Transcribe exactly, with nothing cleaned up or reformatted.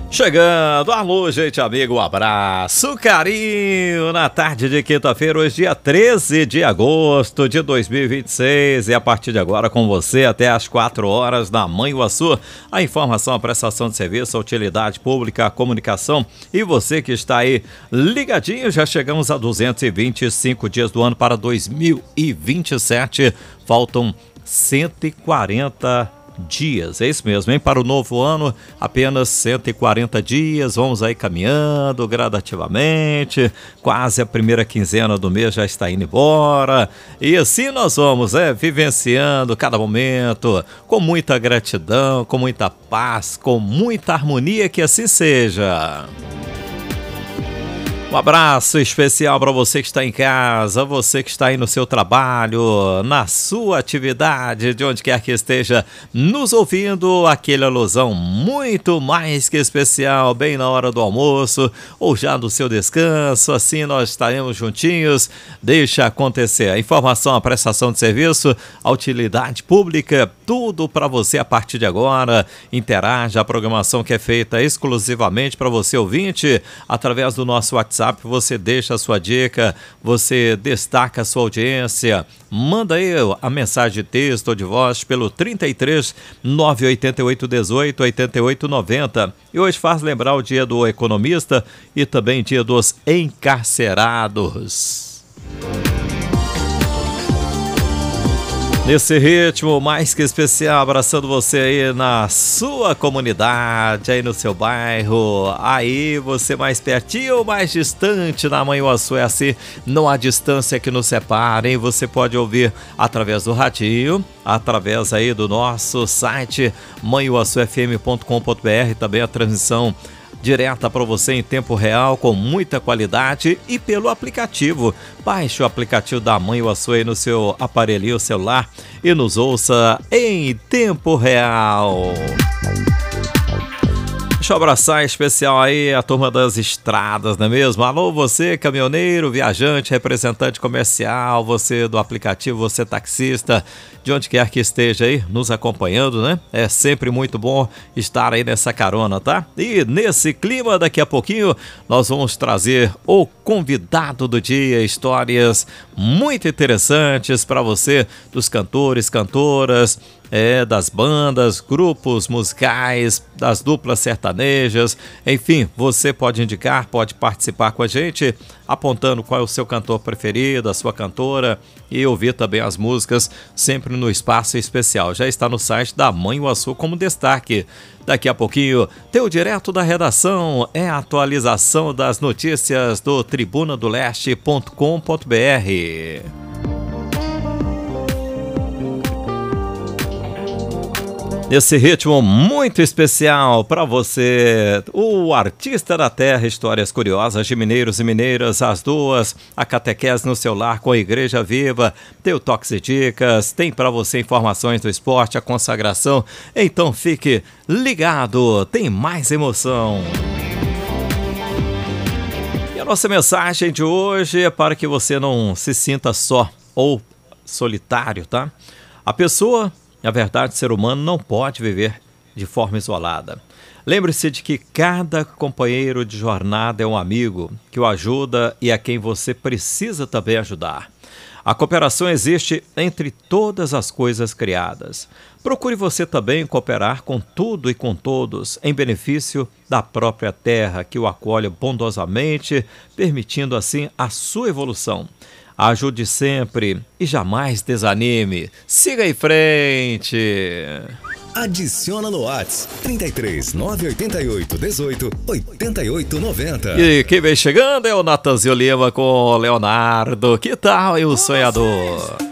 Chegando, alô, gente amigo, um abraço, carinho, na tarde de quinta-feira, hoje dia treze de agosto de dois mil e vinte e seis, e a partir de agora com você até às quatro horas na Manhuaçu, a informação, a prestação de serviço, a utilidade pública, a comunicação, e você que está aí ligadinho, já chegamos a duzentos e vinte e cinco dias do ano para dois mil e vinte e sete, faltam cento e quarenta dias, é isso mesmo, hein? Para o novo ano, apenas cento e quarenta dias, vamos aí caminhando gradativamente, quase a primeira quinzena do mês já está indo embora, e assim nós vamos, é, vivenciando cada momento, com muita gratidão, com muita paz, com muita harmonia, que assim seja. Um abraço especial para você que está em casa, você que está aí no seu trabalho, na sua atividade, de onde quer que esteja nos ouvindo, aquele alusão muito mais que especial, bem na hora do almoço ou já no seu descanso, assim nós estaremos juntinhos, deixa acontecer. A informação, a prestação de serviço, a utilidade pública, tudo para você a partir de agora. Interaja, a programação que é feita exclusivamente para você ouvinte, através do nosso WhatsApp. Você deixa a sua dica, você destaca a sua audiência, manda aí a mensagem de texto ou de voz pelo trinta e três, nove oito oito, dezoito, oitenta e oito, noventa. E hoje faz lembrar o dia do economista e também dia dos encarcerados. Nesse ritmo mais que especial, abraçando você aí na sua comunidade, aí no seu bairro, aí você mais pertinho ou mais distante na Manhuaçu, é assim, não há distância que nos separe, hein? Você pode ouvir através do radinho, através aí do nosso site manhuaçu f m ponto com ponto b r, também a transmissão direta para você em tempo real, com muita qualidade, e pelo aplicativo. Baixe o aplicativo da Manhuaçu aí no seu aparelho celular e nos ouça em tempo real. Deixa eu abraçar em especial aí a turma das estradas, não é mesmo? Alô, você caminhoneiro, viajante, representante comercial, você do aplicativo, você taxista, de onde quer que esteja aí nos acompanhando, né? É sempre muito bom estar aí nessa carona, tá? E nesse clima, daqui a pouquinho, nós vamos trazer o convidado do dia, histórias muito interessantes para você, dos cantores, cantoras, é, das bandas, grupos musicais, das duplas sertanejas, enfim, você pode indicar, pode participar com a gente, apontando qual é o seu cantor preferido, a sua cantora, e ouvir também as músicas sempre no espaço especial. Já está no site da Manhuaçu como destaque. Daqui a pouquinho tem o direto da redação, é a atualização das notícias do tribuna do leste ponto com ponto b r. Nesse ritmo muito especial para você, o artista da terra, histórias curiosas de mineiros e mineiras, as duas, a catequese no seu lar com a Igreja Viva, tem o Toques e Dicas, tem para você informações do esporte, a consagração, então fique ligado, tem mais emoção. E a nossa mensagem de hoje é para que você não se sinta só ou solitário, tá? A pessoa... Na verdade, o ser humano não pode viver de forma isolada. Lembre-se de que cada companheiro de jornada é um amigo que o ajuda e a quem você precisa também ajudar. A cooperação existe entre todas as coisas criadas. Procure você também cooperar com tudo e com todos, em benefício da própria terra, que o acolhe bondosamente, permitindo assim a sua evolução. Ajude sempre e jamais desanime. Siga em frente. Adiciona no WhatsApp trinta e três, nove oito oito, dezoito, oitenta e oito, noventa. E quem vem chegando é o Natanzinho Lima com o Leonardo. Que tal, aí o sonhador?